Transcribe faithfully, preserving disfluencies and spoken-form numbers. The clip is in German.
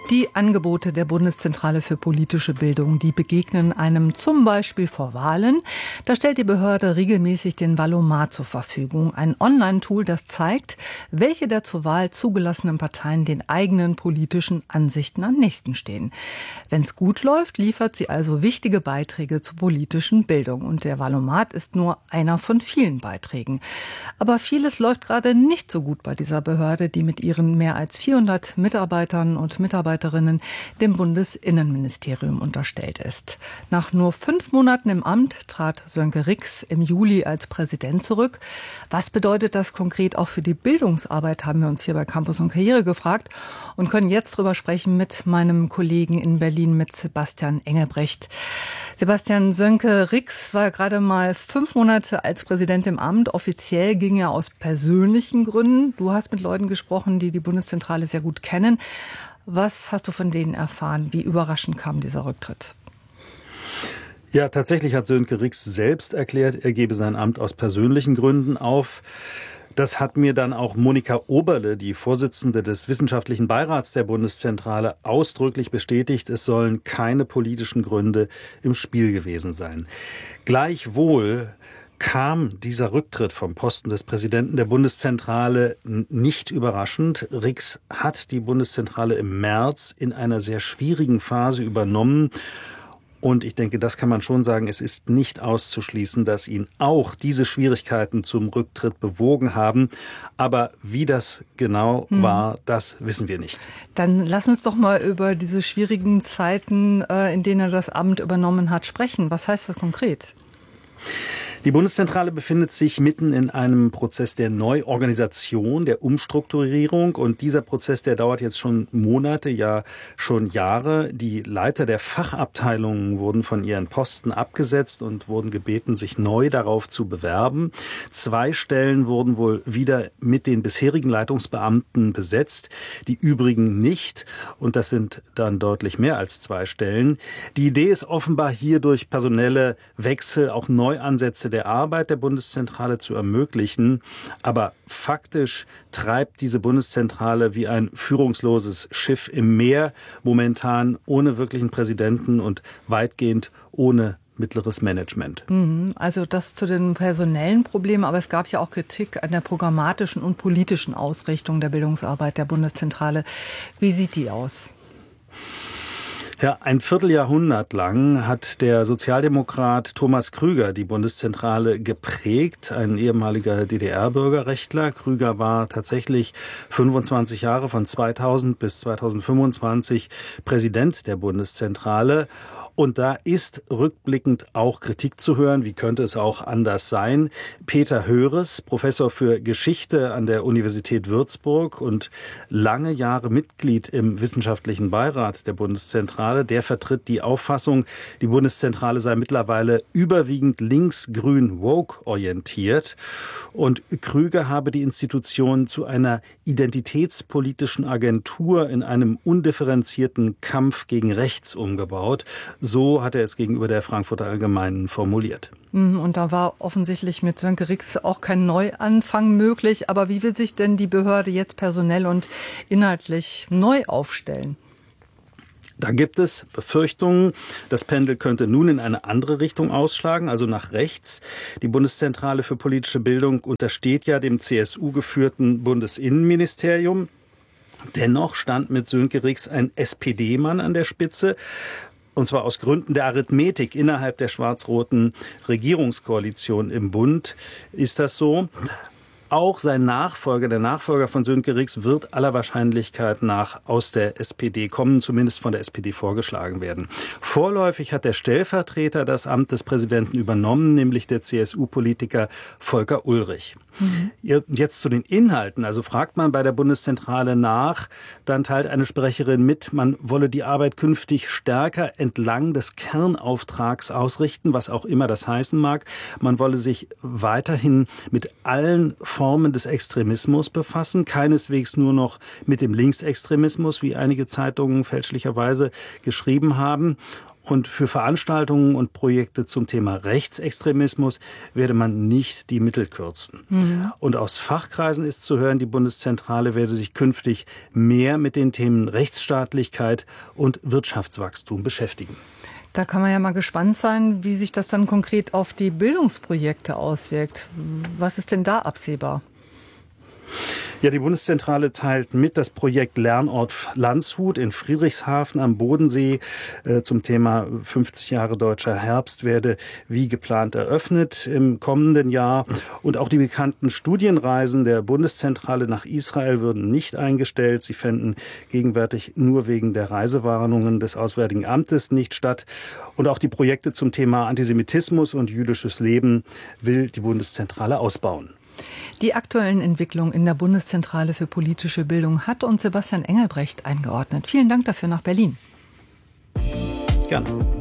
Die Angebote der Bundeszentrale für politische Bildung, die begegnen einem zum Beispiel vor Wahlen. Da stellt die Behörde regelmäßig den Valomat zur Verfügung. Ein Online-Tool, das zeigt, welche der zur Wahl zugelassenen Parteien den eigenen politischen Ansichten am nächsten stehen. Wenn es gut läuft, liefert sie also wichtige Beiträge zur politischen Bildung. Und der Valomat ist nur einer von vielen Beiträgen. Aber vieles läuft gerade nicht so gut bei dieser Behörde, die mit ihren mehr als vierhundert Mitarbeitern und Mitarbeiterinnen dem Bundesinnenministerium unterstellt ist. Nach nur fünf Monaten im Amt trat Sönke Rix im Juli als Präsident zurück. Was bedeutet das konkret auch für die Bildungsarbeit, haben wir uns hier bei Campus und Karriere gefragt und können jetzt drüber sprechen mit meinem Kollegen in Berlin, mit Sebastian Engelbrecht. Sebastian, Sönke Rix war gerade mal fünf Monate als Präsident im Amt. Offiziell ging er aus persönlichen Gründen. Du hast mit Leuten gesprochen, die die Bundeszentrale sehr gut kennen. Was hast du von denen erfahren? Wie überraschend kam dieser Rücktritt? Ja, tatsächlich hat Sönke Rix selbst erklärt, er gebe sein Amt aus persönlichen Gründen auf. Das hat mir dann auch Monika Oberle, die Vorsitzende des Wissenschaftlichen Beirats der Bundeszentrale, ausdrücklich bestätigt. Es sollen keine politischen Gründe im Spiel gewesen sein. Gleichwohl kam dieser Rücktritt vom Posten des Präsidenten der Bundeszentrale nicht überraschend. Rix hat die Bundeszentrale im März in einer sehr schwierigen Phase übernommen. Und ich denke, das kann man schon sagen, es ist nicht auszuschließen, dass ihn auch diese Schwierigkeiten zum Rücktritt bewogen haben. Aber wie das genau hm. war, das wissen wir nicht. Dann lass uns doch mal über diese schwierigen Zeiten, in denen er das Amt übernommen hat, sprechen. Was heißt das konkret? Die Bundeszentrale befindet sich mitten in einem Prozess der Neuorganisation, der Umstrukturierung. Und dieser Prozess, der dauert jetzt schon Monate, ja schon Jahre. Die Leiter der Fachabteilungen wurden von ihren Posten abgesetzt und wurden gebeten, sich neu darauf zu bewerben. Zwei Stellen wurden wohl wieder mit den bisherigen Leitungsbeamten besetzt, die übrigen nicht. Und das sind dann deutlich mehr als zwei Stellen. Die Idee ist offenbar hier durch personelle Wechsel auch Neuansätze der Arbeit der Bundeszentrale zu ermöglichen. Aber faktisch treibt diese Bundeszentrale wie ein führungsloses Schiff im Meer, momentan ohne wirklichen Präsidenten und weitgehend ohne mittleres Management. Also das zu den personellen Problemen, aber es gab ja auch Kritik an der programmatischen und politischen Ausrichtung der Bildungsarbeit der Bundeszentrale. Wie sieht die aus? Ja, ein Vierteljahrhundert lang hat der Sozialdemokrat Thomas Krüger die Bundeszentrale geprägt, ein ehemaliger D D R-Bürgerrechtler. Krüger war tatsächlich fünfundzwanzig Jahre, von zweitausend bis zweitausendfünfundzwanzig, Präsident der Bundeszentrale. Und da ist rückblickend auch Kritik zu hören. Wie könnte es auch anders sein? Peter Höres, Professor für Geschichte an der Universität Würzburg und lange Jahre Mitglied im Wissenschaftlichen Beirat der Bundeszentrale, der vertritt die Auffassung, die Bundeszentrale sei mittlerweile überwiegend links-grün-woke orientiert. Und Krüger habe die Institution zu einer identitätspolitischen Agentur in einem undifferenzierten Kampf gegen rechts umgebaut. So hat er es gegenüber der Frankfurter Allgemeinen formuliert. Und da war offensichtlich mit Sönke Rix auch kein Neuanfang möglich. Aber wie will sich denn die Behörde jetzt personell und inhaltlich neu aufstellen? Da gibt es Befürchtungen, das Pendel könnte nun in eine andere Richtung ausschlagen, also nach rechts. Die Bundeszentrale für politische Bildung untersteht ja dem C S U-geführten Bundesinnenministerium. Dennoch stand mit Sönke Rix ein S P D-Mann an der Spitze. Und zwar aus Gründen der Arithmetik innerhalb der schwarz-roten Regierungskoalition im Bund ist das so. Auch sein Nachfolger, der Nachfolger von Sönke Rix, wird aller Wahrscheinlichkeit nach aus der S P D kommen, zumindest von der S P D vorgeschlagen werden. Vorläufig hat der Stellvertreter das Amt des Präsidenten übernommen, nämlich der C S U-Politiker Volker Ulrich. Mhm. Jetzt zu den Inhalten. Also fragt man bei der Bundeszentrale nach, dann teilt eine Sprecherin mit, man wolle die Arbeit künftig stärker entlang des Kernauftrags ausrichten, was auch immer das heißen mag. Man wolle sich weiterhin mit allen Formen des Extremismus befassen, keineswegs nur noch mit dem Linksextremismus, wie einige Zeitungen fälschlicherweise geschrieben haben. Und für Veranstaltungen und Projekte zum Thema Rechtsextremismus werde man nicht die Mittel kürzen. Mhm. Und aus Fachkreisen ist zu hören, die Bundeszentrale werde sich künftig mehr mit den Themen Rechtsstaatlichkeit und Wirtschaftswachstum beschäftigen. Da kann man ja mal gespannt sein, wie sich das dann konkret auf die Bildungsprojekte auswirkt. Was ist denn da absehbar? Ja, die Bundeszentrale teilt mit, das Projekt Lernort Landshut in Friedrichshafen am Bodensee äh, zum Thema fünfzig Jahre Deutscher Herbst werde wie geplant eröffnet im kommenden Jahr. Und auch die bekannten Studienreisen der Bundeszentrale nach Israel würden nicht eingestellt. Sie fänden gegenwärtig nur wegen der Reisewarnungen des Auswärtigen Amtes nicht statt. Und auch die Projekte zum Thema Antisemitismus und jüdisches Leben will die Bundeszentrale ausbauen. Die aktuellen Entwicklungen in der Bundeszentrale für politische Bildung hat uns Sebastian Engelbrecht eingeordnet. Vielen Dank dafür nach Berlin. Gerne.